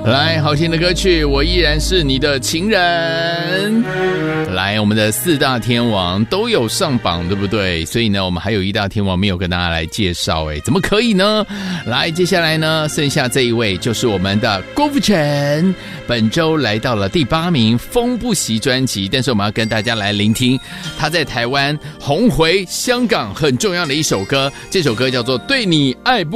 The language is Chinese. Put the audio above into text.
来，好听的歌曲，我依然是你的情人。来，我们的四大天王都有上榜，对不对？所以呢，我们还有一大天王没有跟大家来介绍，怎么可以呢？来，接下来呢，剩下这一位就是我们的郭富城，本周来到了第8名，风不息专辑。但是我们要跟大家来聆听他在台湾红回香港很重要的一首歌，这首歌叫做《对你爱不》。